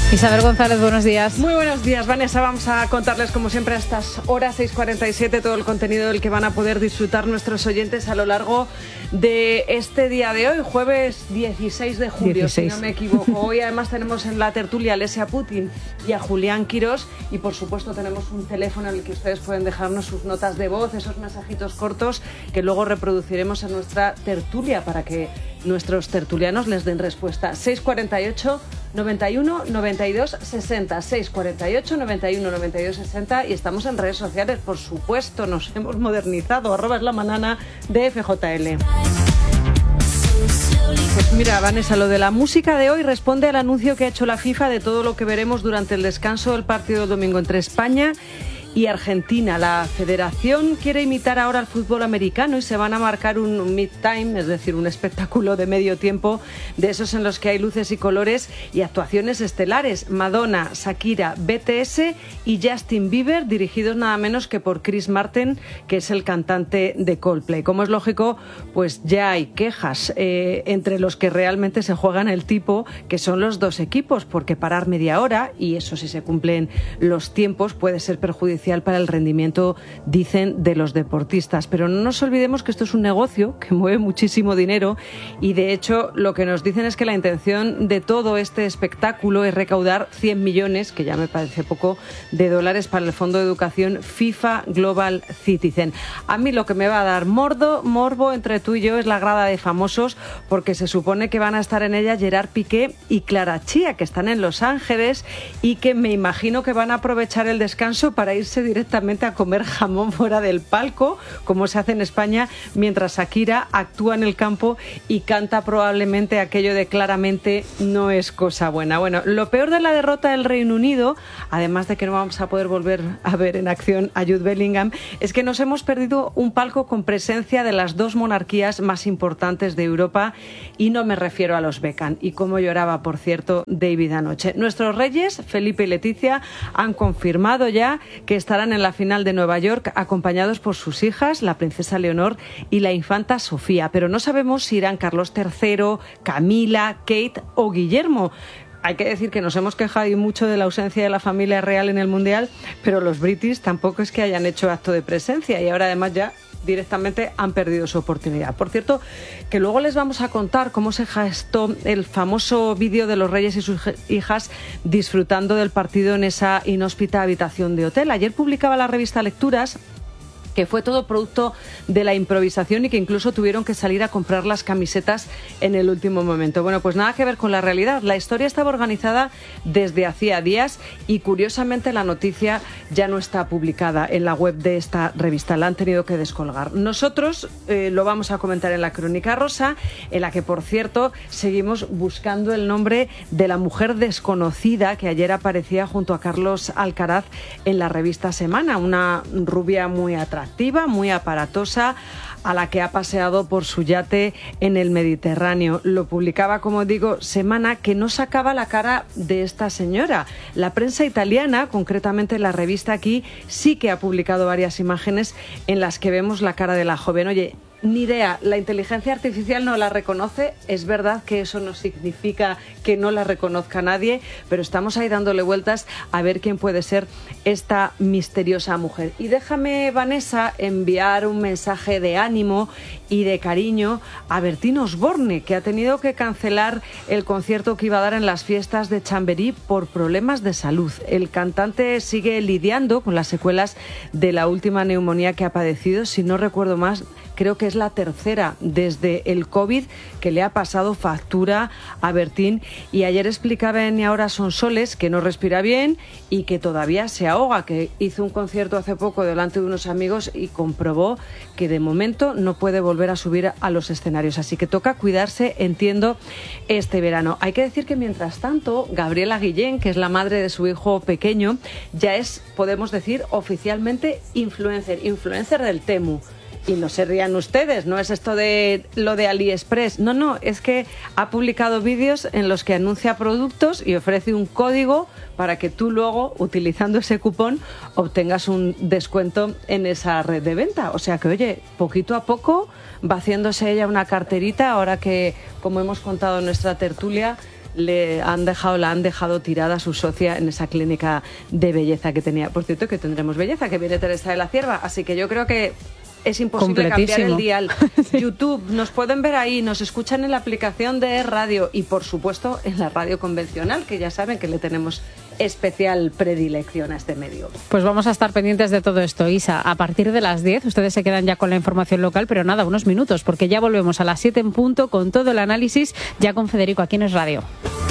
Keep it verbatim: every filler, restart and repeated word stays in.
Isabel González, buenos días. Muy buenos días, Vanessa. Vamos a contarles, como siempre, a estas horas seis cuarenta y siete, todo el contenido del que van a poder disfrutar nuestros oyentes a lo largo de este día de hoy, jueves dieciséis de julio, dieciséis. Si no me equivoco. Hoy además tenemos en la tertulia a Alesia Putin y a Julián Quirós, y por supuesto tenemos un teléfono en el que ustedes pueden dejarnos sus notas de voz, esos mensajitos cortos que luego reproduciremos en nuestra tertulia para que nuestros tertulianos les den respuesta. seis cuarenta y ocho, noventa y uno, noventa y dos, sesenta, seis cuarenta y ocho, noventa y uno, noventa y dos, sesenta, y estamos en redes sociales, por supuesto, nos hemos modernizado, arroba es la manana de F J L. Pues mira, Vanessa, lo de la música de hoy responde al anuncio que ha hecho la FIFA de todo lo que veremos durante el descanso del partido del domingo entre España y Argentina. La federación quiere imitar ahora al fútbol americano y se van a marcar un mid-time, es decir, un espectáculo de medio tiempo, de esos en los que hay luces y colores y actuaciones estelares. Madonna, Shakira, B T S y Justin Bieber, dirigidos nada menos que por Chris Martin, que es el cantante de Coldplay. Como es lógico, pues ya hay quejas eh, entre los que realmente se juegan el tipo, que son los dos equipos, porque parar media hora, y eso si se cumplen los tiempos, puede ser perjudicial para el rendimiento, dicen, de los deportistas. Pero no nos olvidemos que esto es un negocio que mueve muchísimo dinero y, de hecho, lo que nos dicen es que la intención de todo este espectáculo es recaudar cien millones, que ya me parece poco, de dólares para el Fondo de Educación FIFA Global Citizen. A mí lo que me va a dar mordo, morbo entre tú y yo es la grada de famosos, porque se supone que van a estar en ella Gerard Piqué y Clara Chía, que están en Los Ángeles y que me imagino que van a aprovechar el descanso para irse directamente a comer jamón fuera del palco, como se hace en España, mientras Shakira actúa en el campo y canta probablemente aquello de claramente no es cosa buena. Bueno, lo peor de la derrota del Reino Unido, además de que no vamos a poder volver a ver en acción a Jude Bellingham, es que nos hemos perdido un palco con presencia de las dos monarquías más importantes de Europa, y no me refiero a los Beckham. Y cómo lloraba, por cierto, David anoche. Nuestros reyes, Felipe y Leticia, han confirmado ya que estarán en la final de Nueva York acompañados por sus hijas, la princesa Leonor y la infanta Sofía. Pero no sabemos si irán Carlos tercero, Camila, Kate o Guillermo. Hay que decir que nos hemos quejado y mucho de la ausencia de la familia real en el Mundial, pero los British tampoco es que hayan hecho acto de presencia, y ahora además ya directamente han perdido su oportunidad. Por cierto, que luego les vamos a contar cómo se gestó el famoso vídeo de los reyes y sus hijas disfrutando del partido en esa inhóspita habitación de hotel. Ayer publicaba la revista Lecturas que fue todo producto de la improvisación y que incluso tuvieron que salir a comprar las camisetas en el último momento. Bueno, pues nada que ver con la realidad. La historia estaba organizada desde hacía días y, curiosamente, la noticia ya no está publicada en la web de esta revista. La han tenido que descolgar. Nosotros eh, lo vamos a comentar en la Crónica Rosa, en la que, por cierto, seguimos buscando el nombre de la mujer desconocida que ayer aparecía junto a Carlos Alcaraz en la revista Semana. Una rubia muy atractiva, muy aparatosa, a la que ha paseado por su yate en el Mediterráneo. Lo publicaba, como digo, Semana, que no sacaba la cara de esta señora. La prensa italiana, concretamente la revista Aquí, sí que ha publicado varias imágenes en las que vemos la cara de la joven. Oye, ni idea, la inteligencia artificial no la reconoce, es verdad que eso no significa que no la reconozca nadie, pero estamos ahí dándole vueltas a ver quién puede ser esta misteriosa mujer. Y déjame, Vanessa, enviar un mensaje de ánimo y de cariño a Bertín Osborne, que ha tenido que cancelar el concierto que iba a dar en las fiestas de Chamberí por problemas de salud. El cantante sigue lidiando con las secuelas de la última neumonía que ha padecido, si no recuerdo más, creo que es la tercera desde el COVID que le ha pasado factura a Bertín, y ayer explicaba en Y Ahora Son Soles que no respira bien y que todavía se ahoga, que hizo un concierto hace poco delante de unos amigos y comprobó que de momento no puede volver a subir a los escenarios, así que toca cuidarse, entiendo, este verano. Hay que decir que mientras tanto Gabriela Guillén, que es la madre de su hijo pequeño, ya es, podemos decir, oficialmente influencer, influencer del Temu. Y no se rían ustedes, no es esto de lo de AliExpress, no, no, es que ha publicado vídeos en los que anuncia productos y ofrece un código para que tú luego, utilizando ese cupón, obtengas un descuento en esa red de venta. O sea que, oye, poquito a poco va haciéndose ella una carterita, ahora que, como hemos contado en nuestra tertulia, le han dejado, la han dejado tirada a su socia en esa clínica de belleza que tenía. Por cierto, que tendremos belleza, que viene Teresa de la Cierva, así que yo creo que es imposible cambiar el dial. Sí. YouTube, nos pueden ver ahí, nos escuchan en la aplicación de Radio y, por supuesto, en la radio convencional, que ya saben que le tenemos especial predilección a este medio. Pues vamos a estar pendientes de todo esto, Isa. A partir de las diez, ustedes se quedan ya con la información local, pero nada, unos minutos, porque ya volvemos a las siete en punto con todo el análisis, ya con Federico aquí en Es Radio.